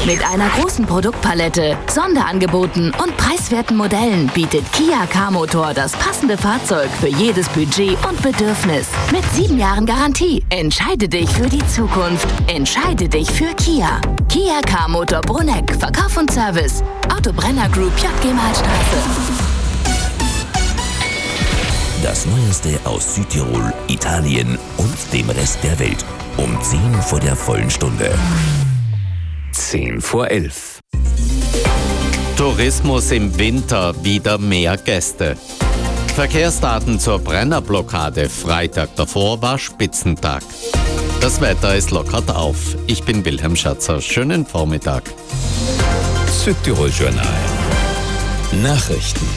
Mit einer großen Produktpalette, Sonderangeboten und preiswerten Modellen bietet Kia K-Motor das passende Fahrzeug für jedes Budget und Bedürfnis. Mit 7 Jahren Garantie. Entscheide dich für die Zukunft. Entscheide dich für Kia. Kia K-Motor Bruneck. Verkauf und Service. Autobrenner Group JG Malstraße. Das Neueste aus Südtirol, Italien und dem Rest der Welt. Um 10 vor der vollen Stunde. 10 vor 11. Tourismus im Winter, wieder mehr Gäste. Verkehrsdaten zur Brennerblockade. Freitag davor war Spitzentag. Das Wetter, es lockert auf. Ich bin Wilhelm Schatzer. Schönen Vormittag. Südtirol Journal. Nachrichten.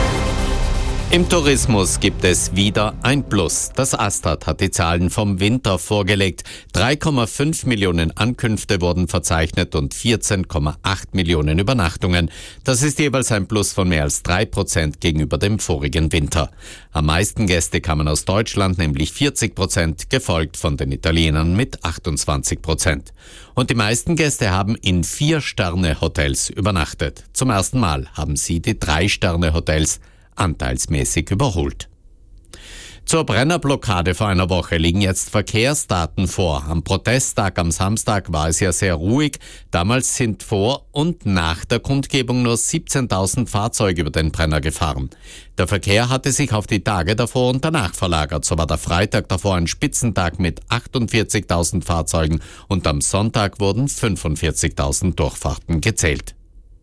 Im Tourismus gibt es wieder ein Plus. Das Astat hat die Zahlen vom Winter vorgelegt. 3,5 Millionen Ankünfte wurden verzeichnet und 14,8 Millionen Übernachtungen. Das ist jeweils ein Plus von mehr als 3% gegenüber dem vorigen Winter. Am meisten Gäste kamen aus Deutschland, nämlich 40%, gefolgt von den Italienern mit 28%. Und die meisten Gäste haben in 4-Sterne-Hotels übernachtet. Zum ersten Mal haben sie die 3-Sterne-Hotels anteilsmäßig überholt. Zur Brennerblockade vor einer Woche liegen jetzt Verkehrsdaten vor. Am Protesttag am Samstag war es ja sehr ruhig. Damals sind vor und nach der Kundgebung nur 17.000 Fahrzeuge über den Brenner gefahren. Der Verkehr hatte sich auf die Tage davor und danach verlagert. So war der Freitag davor ein Spitzentag mit 48.000 Fahrzeugen und am Sonntag wurden 45.000 Durchfahrten gezählt.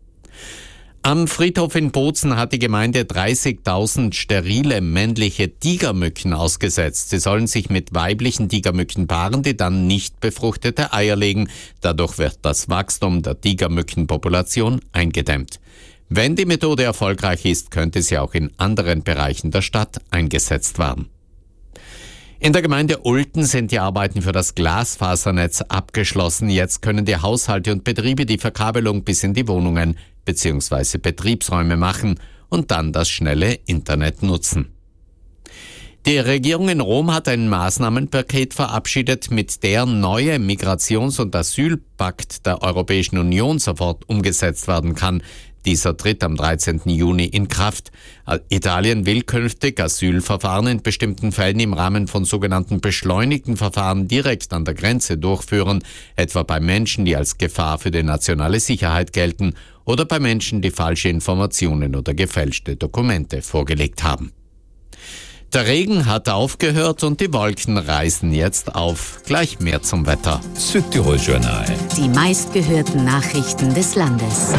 Am Friedhof in Bozen hat die Gemeinde 30.000 sterile männliche Tigermücken ausgesetzt. Sie sollen sich mit weiblichen Tigermücken paaren, die dann nicht befruchtete Eier legen. Dadurch wird das Wachstum der Tigermückenpopulation eingedämmt. Wenn die Methode erfolgreich ist, könnte sie auch in anderen Bereichen der Stadt eingesetzt werden. In der Gemeinde Ulten sind die Arbeiten für das Glasfasernetz abgeschlossen. Jetzt können die Haushalte und Betriebe die Verkabelung bis in die Wohnungen bzw. Betriebsräume machen und dann das schnelle Internet nutzen. Die Regierung in Rom hat ein Maßnahmenpaket verabschiedet, mit der neue Migrations- und Asylpakt der Europäischen Union sofort umgesetzt werden kann. Dieser tritt am 13. Juni in Kraft. Italien will künftig Asylverfahren in bestimmten Fällen im Rahmen von sogenannten beschleunigten Verfahren direkt an der Grenze durchführen, etwa bei Menschen, die als Gefahr für die nationale Sicherheit gelten oder bei Menschen, die falsche Informationen oder gefälschte Dokumente vorgelegt haben. Der Regen hat aufgehört und die Wolken reißen jetzt auf. Gleich mehr zum Wetter. Südtirol Journal. Die meistgehörten Nachrichten des Landes.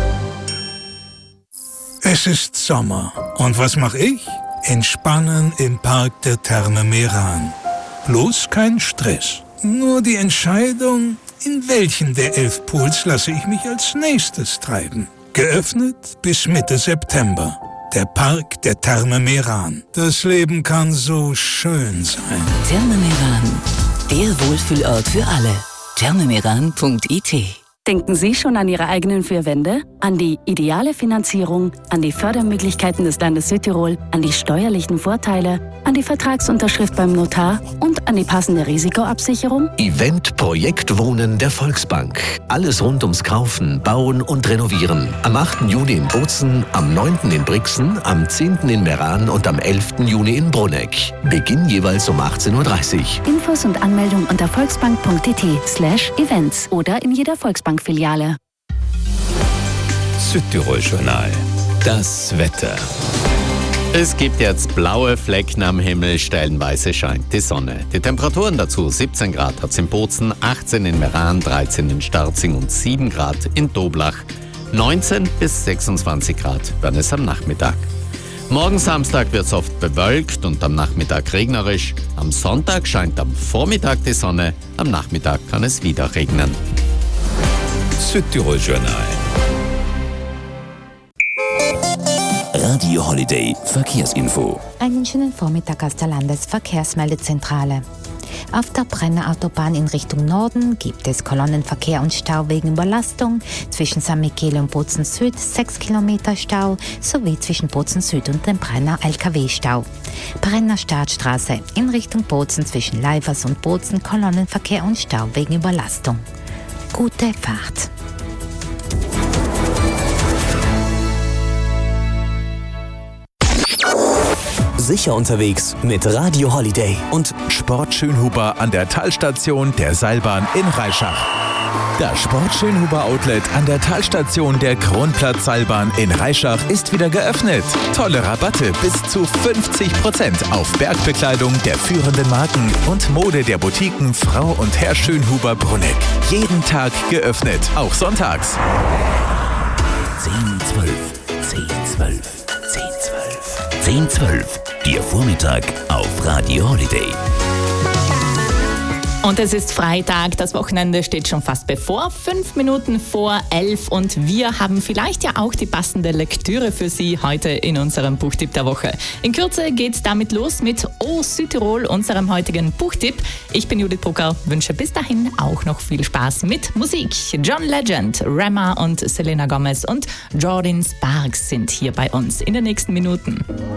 Es ist Sommer. Und was mache ich? Entspannen im Park der Therme Meran. Bloß kein Stress. Nur die Entscheidung, in welchen der 11 Pools lasse ich mich als nächstes treiben. Geöffnet bis Mitte September. Der Park der Therme Meran. Das Leben kann so schön sein. Therme Meran, der Wohlfühlort für alle. thermemeran.it. Denken Sie schon an Ihre eigenen 4 Wände? An die ideale Finanzierung, an die Fördermöglichkeiten des Landes Südtirol, an die steuerlichen Vorteile, an die Vertragsunterschrift beim Notar und an die passende Risikoabsicherung? Event Projekt Wohnen der Volksbank. Alles rund ums Kaufen, Bauen und Renovieren. Am 8. Juni in Bozen, am 9. in Brixen, am 10. in Meran und am 11. Juni in Bruneck. Beginn jeweils um 18.30 Uhr. Infos und Anmeldung unter volksbank.it/events oder in jeder Volksbank-Filiale. Südtirol Journal. Das Wetter. Es gibt jetzt blaue Flecken am Himmel, stellenweise scheint die Sonne. Die Temperaturen dazu: 17 Grad hat es in Bozen, 18 in Meran, 13 in Starzing und 7 Grad in Doblach. 19 bis 26 Grad werden es am Nachmittag. Morgen Samstag wird es oft bewölkt und am Nachmittag regnerisch. Am Sonntag scheint am Vormittag die Sonne, am Nachmittag kann es wieder regnen. Südtirol Journal. Radio Holiday Verkehrsinfo. Einen schönen Vormittag aus der Landesverkehrsmeldezentrale. Auf der Brenner Autobahn in Richtung Norden gibt es Kolonnenverkehr und Stau wegen Überlastung. Zwischen St. Michele und Bozen Süd 6 Kilometer Stau, sowie zwischen Bozen Süd und dem Brenner LKW-Stau. Brenner Startstraße in Richtung Bozen zwischen Leifers und Bozen Kolonnenverkehr und Stau wegen Überlastung. Gute Fahrt. sicher unterwegs mit Radio Holiday. Und Sport Schönhuber an der Talstation der Seilbahn in Reischach. Das Sport Schönhuber Outlet an der Talstation der Kronplatz-Seilbahn in Reischach ist wieder geöffnet. Tolle Rabatte bis zu 50% auf Bergbekleidung der führenden Marken und Mode der Boutiquen Frau und Herr Schönhuber Bruneck. Jeden Tag geöffnet, auch sonntags. 10-12. Der Vormittag auf Radio Holiday. Und es ist Freitag, das Wochenende steht schon fast bevor, 5 Minuten vor 11 und wir haben vielleicht ja auch die passende Lektüre für Sie heute in unserem Buchtipp der Woche. In Kürze geht's damit los mit O Südtirol, unserem heutigen Buchtipp. Ich bin Judith Brucker, wünsche bis dahin auch noch viel Spaß mit Musik. John Legend, Rema und Selena Gomez und Jordan Sparks sind hier bei uns in den nächsten Minuten.